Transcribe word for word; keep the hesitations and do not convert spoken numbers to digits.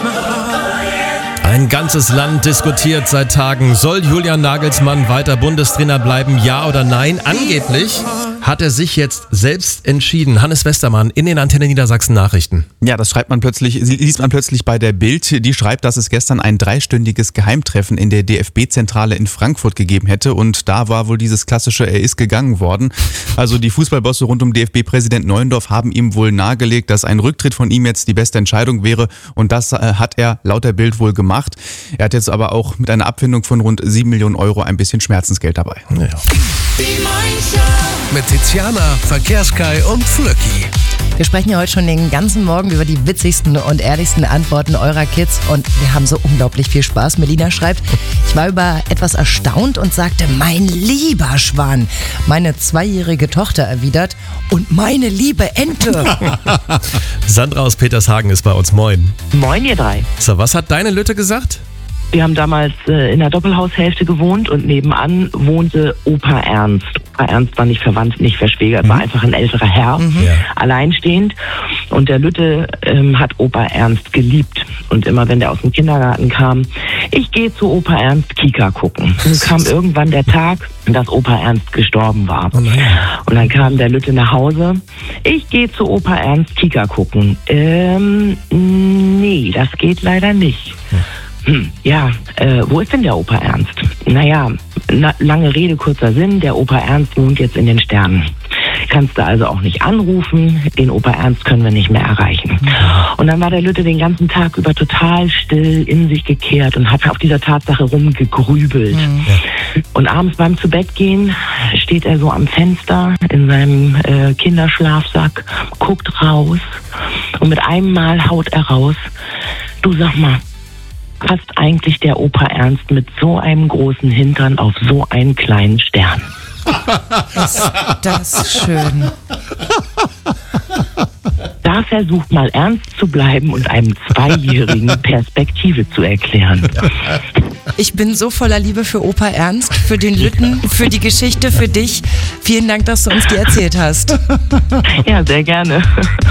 Ein ganzes Land diskutiert seit Tagen, soll Julian Nagelsmann weiter Bundestrainer bleiben, ja oder nein? Angeblich hat er sich jetzt selbst entschieden. Hannes Westermann in den Antenne Niedersachsen Nachrichten. Ja, das schreibt man plötzlich, liest man plötzlich bei der Bild. Die schreibt, dass es gestern ein dreistündiges Geheimtreffen in der D F B-Zentrale in Frankfurt gegeben hätte und da war wohl dieses klassische Er ist gegangen worden. Also die Fußballbosse rund um D F B-Präsident Neuendorf haben ihm wohl nahegelegt, dass ein Rücktritt von ihm jetzt die beste Entscheidung wäre und das äh, hat er laut der Bild wohl gemacht. Er hat jetzt aber auch mit einer Abfindung von rund sieben Millionen Euro ein bisschen Schmerzensgeld dabei. Ja. Mit Tiziana, Verkehrskai und Flöcki. Wir sprechen ja heute schon den ganzen Morgen über die witzigsten und ehrlichsten Antworten eurer Kids und wir haben so unglaublich viel Spaß. Melina schreibt, ich war über etwas erstaunt und sagte, mein lieber Schwan. Meine zweijährige Tochter erwidert, und meine liebe Ente. Sandra aus Petershagen ist bei uns. Moin. Moin, ihr drei. So, was hat deine Lütte gesagt? Wir haben damals äh, in der Doppelhaushälfte gewohnt und nebenan wohnte Opa Ernst. Opa Ernst war nicht verwandt, nicht verschwägert, mhm. war einfach ein älterer Herr, Mhm. Ja. alleinstehend. Und der Lütte ähm, hat Opa Ernst geliebt. Und immer wenn der aus dem Kindergarten kam, ich gehe zu Opa Ernst Kika gucken. Dann kam irgendwann der Tag, dass Opa Ernst gestorben war. Oh nein. Und dann kam der Lütte nach Hause. Ich gehe zu Opa Ernst Kika gucken. Ähm, nee, das geht leider nicht. Ja. Hm, ja, äh, wo ist denn der Opa Ernst? Naja, na, lange Rede, kurzer Sinn, der Opa Ernst wohnt jetzt in den Sternen. Kannst du also auch nicht anrufen, den Opa Ernst können wir nicht mehr erreichen. Und dann war der Lütte den ganzen Tag über total still in sich gekehrt und hat auf dieser Tatsache rumgegrübelt. Mhm. Ja. Und abends beim Zubettgehen steht er so am Fenster in seinem äh, Kinderschlafsack, guckt raus und mit einem Mal haut er raus, du sag mal, passt eigentlich der Opa Ernst mit so einem großen Hintern auf so einen kleinen Stern? Ist das schön. Da versucht mal ernst zu bleiben und einem Zweijährigen Perspektive zu erklären. Ich bin so voller Liebe für Opa Ernst, für den Lütten, für die Geschichte, für dich. Vielen Dank, dass du uns die erzählt hast. Ja, sehr gerne.